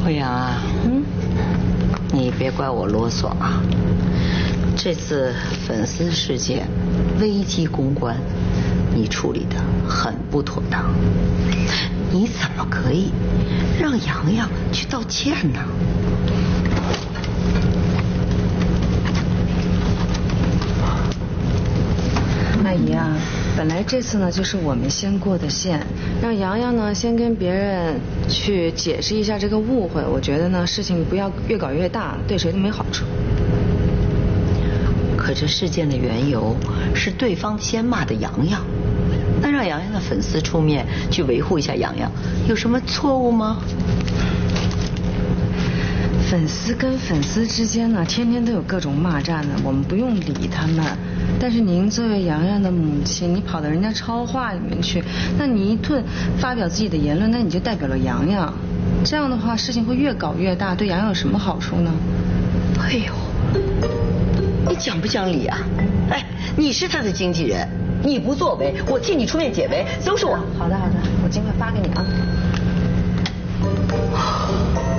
慧阳啊，你别怪我啰嗦啊。这次粉丝事件危机公关，你处理的很不妥当。你怎么可以让洋洋去道歉呢？ 阿姨啊，本来这次呢就是我们先过的线，让洋洋呢先跟别人去解释一下这个误会。我觉得呢事情不要越搞越大，对谁都没好处。 可这事件的缘由是对方先骂的洋洋，那让洋洋的粉丝出面去维护一下洋洋，有什么错误吗？ 粉丝跟粉丝之间呢，天天都有各种骂战的，我们不用理他们。但是您作为洋洋的母亲，你跑到人家超话里面去，那你一顿发表自己的言论，那你就代表了洋洋。这样的话，事情会越搞越大，对洋洋有什么好处呢？ 哎呦，你讲不讲理啊？哎，你是他的经纪人，你不作为，我替你出面解围，都是我。 好的，我尽快发给你啊。